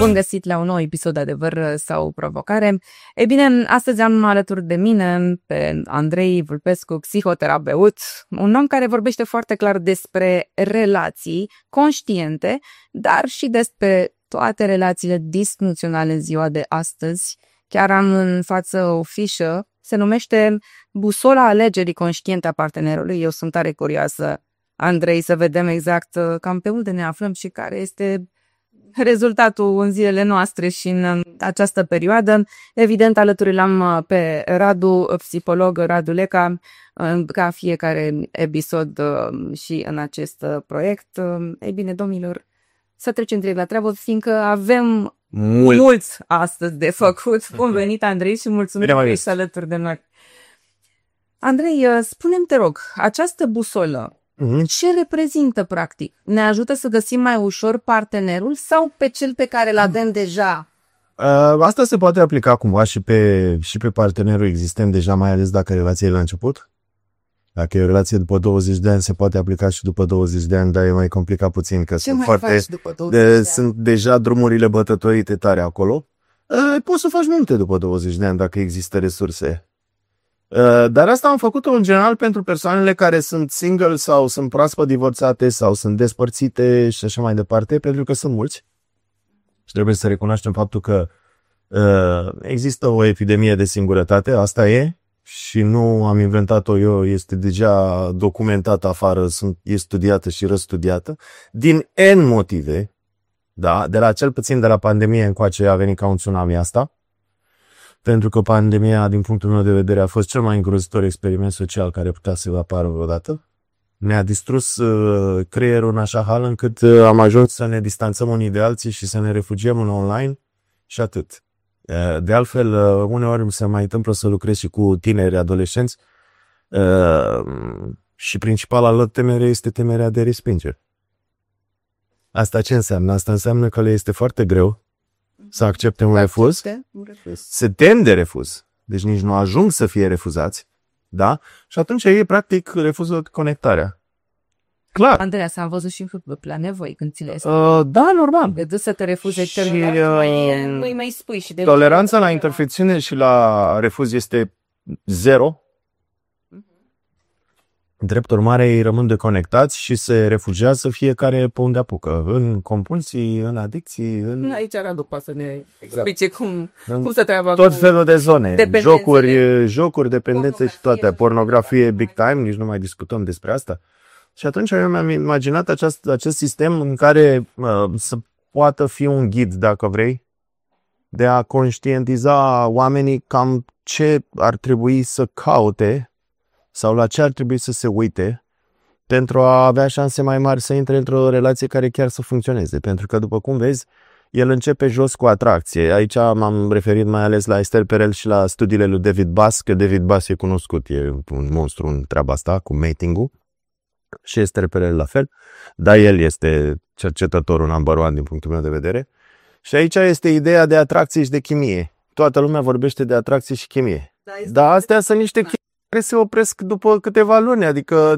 Bun găsit la un nou episod Adevăr sau Provocare. Ei bine, astăzi am alături de mine pe Andrei Vulpescu, psihoterapeut, un om care vorbește foarte clar despre relații conștiente, dar și despre toate relațiile disfuncționale în ziua de astăzi. Chiar am în față o fișă, se numește Busola alegerii conștiente a partenerului. Eu sunt tare curioasă, Andrei, să vedem exact cam pe unde ne aflăm și care este rezultatul în zilele noastre și în această perioadă. Evident, alături l-am pe Radu, psiholog Radu Leca, ca fiecare episod și în acest proiect. Ei bine, domnilor, să trecem direct la treabă, fiindcă avem mulți astăzi de făcut. Bun venit, Andrei, și mulțumim că ești alături de noi. Andrei, spune-mi, te rog, această busolă, ce reprezintă practic? Ne ajută să găsim mai ușor partenerul sau pe cel pe care îl avem deja? Asta se poate aplica cumva și pe partenerul existent deja, mai ales dacă relația e la început. Dacă e o relație după 20 de ani, se poate aplica și după 20 de ani, dar e mai complicat puțin, că sunt deja drumurile bătătorite tare acolo. Poți să faci multe după 20 de ani dacă există resurse. Dar asta am făcut-o în general pentru persoanele care sunt single sau sunt proaspăt divorțate sau sunt despărțite și așa mai departe, pentru că sunt mulți. Și trebuie să recunoaștem faptul că există o epidemie de singurătate, asta e, și nu am inventat-o eu, este deja documentată afară, e studiată și răstudiată, din N motive, da, cel puțin de la pandemie încoace a venit ca un tsunami asta. Pentru că pandemia, din punctul meu de vedere, a fost cel mai îngrozitor experiment social care putea să apară vreodată. Ne-a distrus creierul în așa hal încât am ajuns să ne distanțăm unii de alții și să ne refugiem în online și atât. De altfel, uneori se mai întâmplă să lucrez și cu tineri adolescenți și principala lor temere este temerea de respingere. Asta ce înseamnă? Asta înseamnă că le este foarte greu să accepte un refuz, se tem de refuz, deci nici nu ajung să fie refuzați, da? Și atunci ei practic refuză conectarea. Clar. Andreea, s-am văzut și la nevoi când ți le da, normal. De să te refuze, nu-i mai spui. Și de toleranța la interfecțiune și la refuz este zero. Drept urmare, ei rămân deconectați și se refugiază fiecare pe unde apucă. În compulsii, în adicții. Aici Radu poate să ne explice cum să treaba tot felul de zone. Jocuri, dependențe și toate. Pornografie big time, nici nu mai discutăm despre asta. Și atunci eu mi-am imaginat acest sistem în care să poată fi un ghid, dacă vrei, de a conștientiza oamenii cam ce ar trebui să caute sau la ce ar trebui să se uite pentru a avea șanse mai mari să intre într-o relație care chiar să funcționeze. Pentru că, după cum vezi, el începe jos cu atracție. Aici m-am referit mai ales la Esther Perel și la studiile lui David Buss, că David Buss e cunoscut, e un monstru în treaba asta cu mating-ul și Esther Perel la fel, dar el este cercetătorul number one din punctul meu de vedere. Și aici este ideea de atracție și de chimie. Toată lumea vorbește de atracție și chimie. Dar astea sunt niște chimie care se opresc după câteva luni, adică